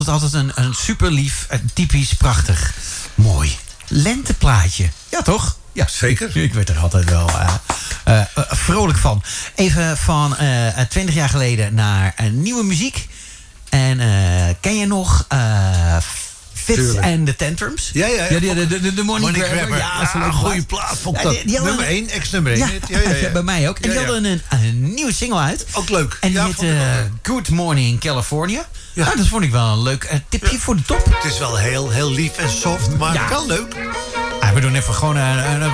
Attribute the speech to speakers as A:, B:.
A: is altijd een super lief, typisch, prachtig, mooi lenteplaatje. Ja, toch? Ja,
B: zeker.
A: Ik werd er altijd wel vrolijk van. Even van 20 jaar geleden naar nieuwe muziek. En ken je nog Fits and the Tantrums?
B: Ja.
A: De Money Grabber.
B: Ja, een goede plaat. Vond dat. Nummer 1, ex-nummer 1.
A: Ja, bij mij ook. En die hadden een nieuwe single uit.
B: Ook leuk.
A: En die heet Good Morning California.
B: Ja.
A: Nou, dat vond ik wel een leuk tipje voor de top.
B: Het is wel heel lief en soft, maar wel leuk.
A: We doen even gewoon een